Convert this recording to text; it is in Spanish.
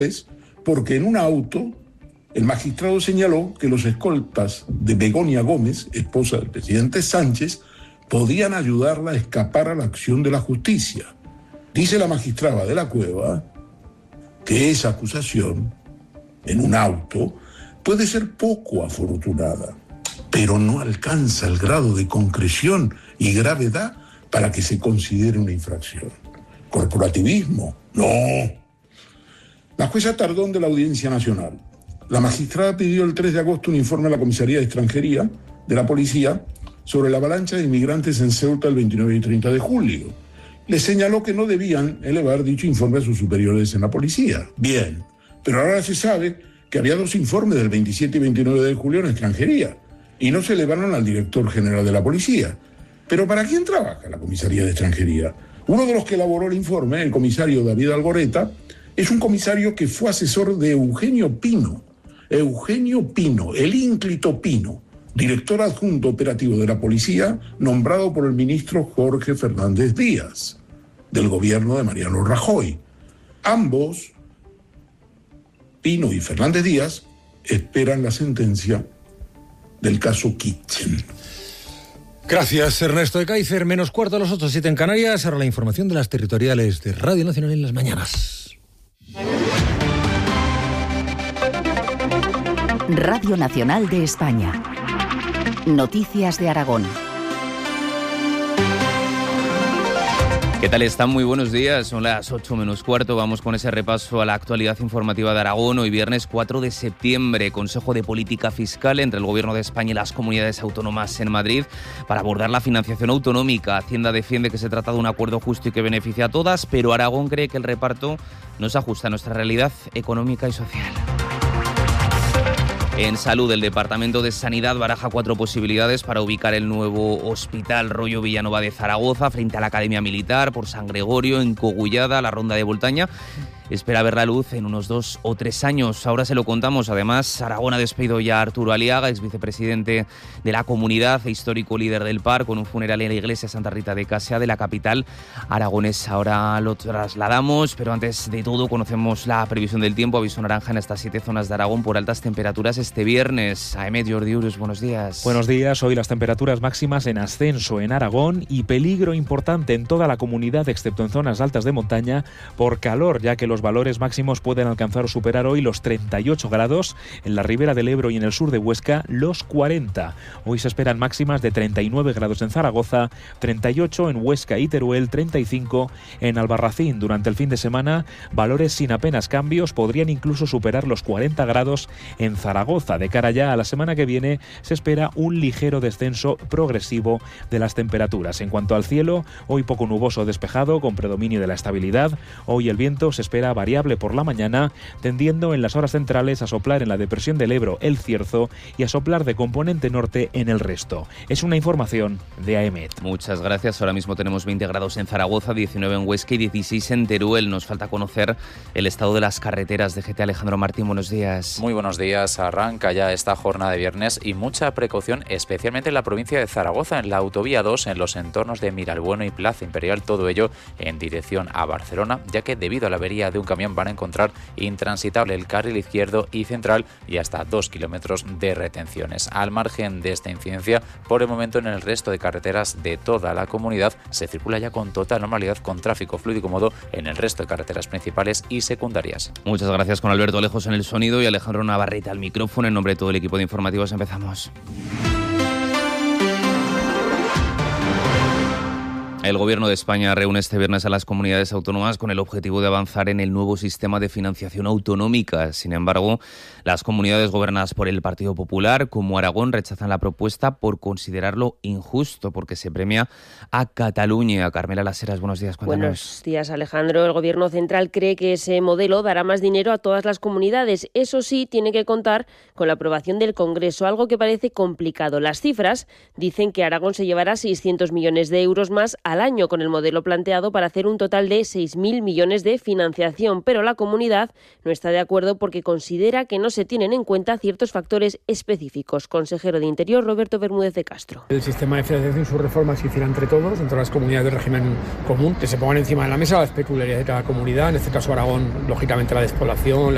porque en un auto el magistrado señaló que los escoltas de Begoña Gómez, esposa del presidente Sánchez, podían ayudarla a escapar a la acción de la justicia. Dice la magistrada de la Cueva que esa acusación en un auto puede ser poco afortunada, pero no alcanza el grado de concreción y gravedad para que se considere una infracción. ¿Corporativismo? No. La jueza Tardón de la Audiencia Nacional. La magistrada pidió el 3 de agosto un informe a la Comisaría de Extranjería de la Policía sobre la avalancha de inmigrantes en Ceuta el 29 y 30 de julio. Le señaló que no debían elevar dicho informe a sus superiores en la policía. Bien, pero ahora se sabe que había 2 informes del 27 y 29 de julio en Extranjería y no se elevaron al director general de la policía. ¿Pero para quién trabaja la Comisaría de Extranjería? Uno de los que elaboró el informe, el comisario David Algoreta, es un comisario que fue asesor de Eugenio Pino, el ínclito Pino, director adjunto operativo de la policía, nombrado por el ministro Jorge Fernández Díaz, del gobierno de Mariano Rajoy. Ambos, Pino y Fernández Díaz, esperan la sentencia del caso Kitchen. Gracias, Ernesto de Kaiser. Menos cuarto a las 8:07 en Canarias. Ahora la información de las territoriales de Radio Nacional en las mañanas. Radio Nacional de España. Noticias de Aragón. ¿Qué tal están? Muy buenos días. Son las 8 menos cuarto. Vamos con ese repaso a la actualidad informativa de Aragón. Hoy viernes 4 de septiembre, Consejo de Política Fiscal entre el Gobierno de España y las comunidades autónomas en Madrid para abordar la financiación autonómica. Hacienda defiende que se trata de un acuerdo justo y que beneficia a todas, pero Aragón cree que el reparto no se ajusta a nuestra realidad económica y social. En salud, el Departamento de Sanidad baraja 4 posibilidades para ubicar el nuevo Hospital Rollo Villanova de Zaragoza frente a la Academia Militar, por San Gregorio, en Cogullada, la Ronda de Boltaña. Espera ver la luz en unos 2 o 3 años. Ahora se lo contamos. Además, Aragón ha despedido ya a Arturo Aliaga, ex vicepresidente de la comunidad e histórico líder del PAR, con un funeral en la iglesia Santa Rita de Casea de la capital aragonesa. Ahora lo trasladamos, pero antes de todo conocemos la previsión del tiempo. Aviso naranja en estas 7 zonas de Aragón por altas temperaturas este viernes. Aemet, Jordi Urus, buenos días. Buenos días. Hoy las temperaturas máximas en ascenso en Aragón y peligro importante en toda la comunidad, excepto en zonas altas de montaña, por calor, ya que los valores máximos pueden alcanzar o superar hoy los 38 grados, en la ribera del Ebro y en el sur de Huesca los 40. Hoy se esperan máximas de 39 grados en Zaragoza, 38 en Huesca y Teruel, 35 en Albarracín. Durante el fin de semana, valores sin apenas cambios podrían incluso superar los 40 grados en Zaragoza. De cara ya a la semana que viene, se espera un ligero descenso progresivo de las temperaturas. En cuanto al cielo, hoy poco nuboso despejado, con predominio de la estabilidad. Hoy el viento se espera variable por la mañana, tendiendo en las horas centrales a soplar en la depresión del Ebro, el Cierzo, y a soplar de componente norte en el resto. Es una información de Aemet. Muchas gracias. Ahora mismo tenemos 20 grados en Zaragoza, 19 en Huesca y 16 en Teruel. Nos falta conocer el estado de las carreteras. DGT Alejandro Martín, buenos días. Muy buenos días. Arranca ya esta jornada de viernes y mucha precaución, especialmente en la provincia de Zaragoza, en la autovía 2, en los entornos de Miralbueno y Plaza Imperial, todo ello en dirección a Barcelona, ya que debido a la avería de un camión van a encontrar intransitable el carril izquierdo y central y hasta 2 kilómetros de retenciones. Al margen de esta incidencia, por el momento en el resto de carreteras de toda la comunidad se circula ya con total normalidad, con tráfico fluido y cómodo en el resto de carreteras principales y secundarias. Muchas gracias, con Alberto Lejos en el sonido y Alejandro Navarrete al micrófono. En nombre de todo el equipo de informativos empezamos. El Gobierno de España reúne este viernes a las comunidades autónomas con el objetivo de avanzar en el nuevo sistema de financiación autonómica. Sin embargo, las comunidades gobernadas por el Partido Popular, como Aragón, rechazan la propuesta por considerarlo injusto, porque se premia a Cataluña. Carmela Las Heras, buenos días. Cuéntanos. Buenos días, Alejandro. El Gobierno central cree que ese modelo dará más dinero a todas las comunidades. Eso sí, tiene que contar con la aprobación del Congreso, algo que parece complicado. Las cifras dicen que Aragón se llevará 600 millones de euros más al año con el modelo planteado para hacer un total de 6.000 millones de financiación, pero la comunidad no está de acuerdo porque considera que no se tienen en cuenta ciertos factores específicos. Consejero de Interior, Roberto Bermúdez de Castro. El sistema de financiación, sus reformas se hiciera entre todos, entre las comunidades del régimen común, que se pongan encima de la mesa las peculiaridades de cada comunidad, en este caso Aragón, lógicamente la despoblación,